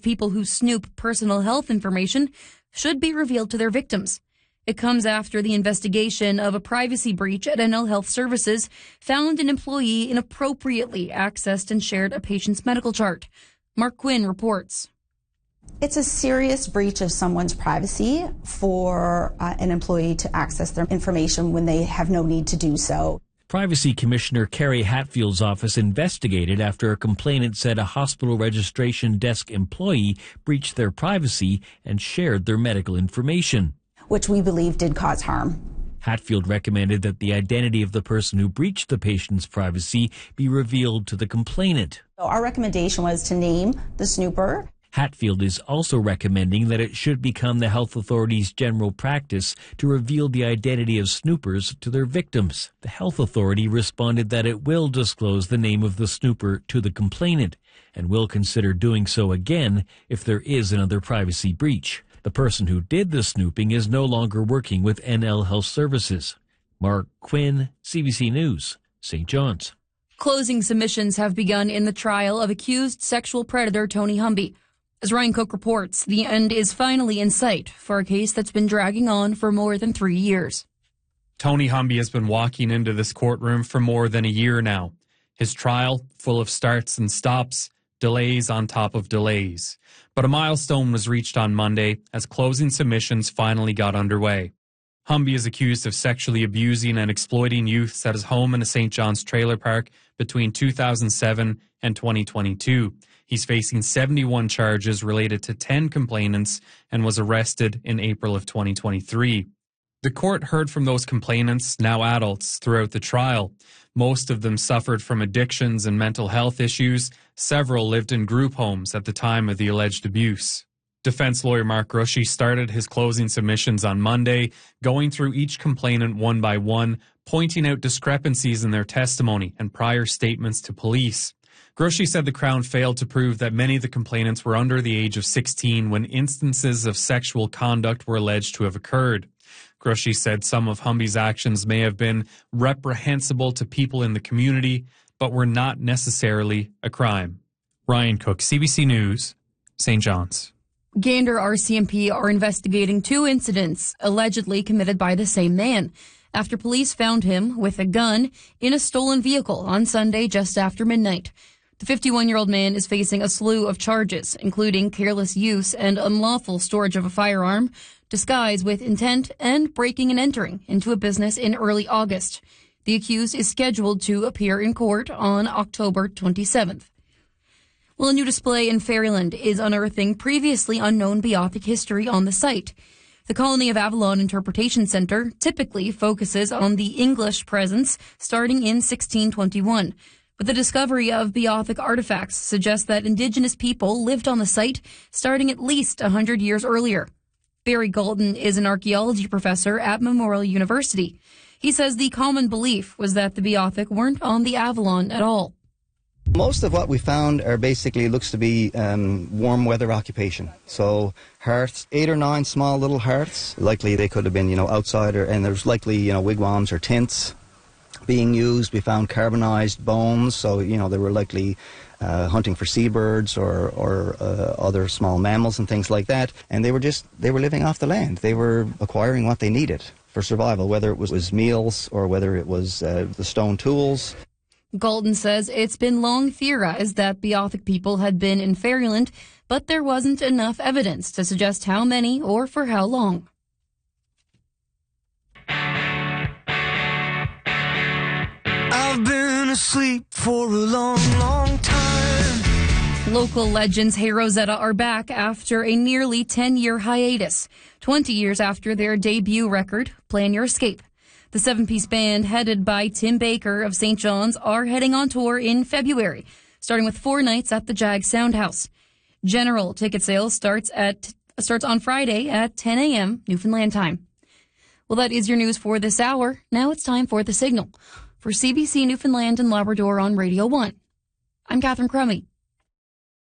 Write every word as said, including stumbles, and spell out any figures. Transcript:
people who snoop personal health information should be revealed to their victims. It comes after the investigation of a privacy breach at N L Health Services found an employee inappropriately accessed and shared a patient's medical chart. Mark Quinn reports. It's a serious breach of someone's privacy for uh, an employee to access their information when they have no need to do so. Privacy Commissioner Carrie Hatfield's office investigated after a complainant said a hospital registration desk employee breached their privacy and shared their medical information, which we believe did cause harm. Hatfield recommended that the identity of the person who breached the patient's privacy be revealed to the complainant. So our recommendation was to name the snooper. Hatfield is also recommending that it should become the health authority's general practice to reveal the identity of snoopers to their victims. The health authority responded that it will disclose the name of the snooper to the complainant and will consider doing so again if there is another privacy breach. The person who did the snooping is no longer working with N L Health Services. Mark Quinn, C B C News, Saint John's. Closing submissions have begun in the trial of accused sexual predator Tony Humby. As Ryan Cook reports, the end is finally in sight for a case that's been dragging on for more than three years. Tony Humby has been walking into this courtroom for more than a year now. His trial, full of starts and stops, delays on top of delays. But a milestone was reached on Monday as closing submissions finally got underway. Humby is accused of sexually abusing and exploiting youths at his home in a Saint John's trailer park between two thousand seven and twenty twenty-two. He's facing seventy-one charges related to ten complainants and was arrested in April of twenty twenty-three. The court heard from those complainants, now adults, throughout the trial. Most of them suffered from addictions and mental health issues. Several lived in group homes at the time of the alleged abuse. Defense lawyer Mark Rushy started his closing submissions on Monday, going through each complainant one by one, pointing out discrepancies in their testimony and prior statements to police. Grushy said the Crown failed to prove that many of the complainants were under the age of sixteen when instances of sexual conduct were alleged to have occurred. Grushy said some of Humby's actions may have been reprehensible to people in the community, but were not necessarily a crime. Ryan Cook, C B C News, Saint John's. Gander R C M P are investigating two incidents allegedly committed by the same man after police found him with a gun in a stolen vehicle on Sunday just after midnight. The fifty-one-year-old man is facing a slew of charges, including careless use and unlawful storage of a firearm, disguise with intent, and breaking and entering into a business in early August. The accused is scheduled to appear in court on October twenty-seventh. Well, a new display in Fairyland is unearthing previously unknown Beothuk history on the site. The Colony of Avalon Interpretation Centre typically focuses on the English presence starting in sixteen twenty-one. But the discovery of Beothuk artifacts suggests that Indigenous people lived on the site starting at least one hundred years earlier. Barry Galton is an archaeology professor at Memorial University. He says the common belief was that the Beothuk weren't on the Avalon at all. Most of what we found are basically looks to be um, warm weather occupation. So hearths, eight or nine small little hearths. Likely they could have been, you know, outside, or, and there's likely, you know, wigwams or tents being used. We found carbonized bones, so, you know, they were likely uh, hunting for seabirds or, or uh, other small mammals and things like that. And they were just, they were living off the land. They were acquiring what they needed for survival, whether it was, was meals or whether it was uh, the stone tools. Galton says it's been long theorized that Beothuk people had been in Fairyland, but there wasn't enough evidence to suggest how many or for how long. I've been asleep for a long, long time. Local legends Hey Rosetta are back after a nearly ten-year hiatus, twenty years after their debut record, Plan Your Escape. The seven-piece band, headed by Tim Baker of Saint John's, are heading on tour in February, starting with four nights at the Jag Soundhouse. General ticket sales starts at starts on Friday at ten a.m. Newfoundland time. Well, that is your news for this hour. Now it's time for The Signal. For C B C Newfoundland and Labrador on Radio one, I'm Catherine Crummy.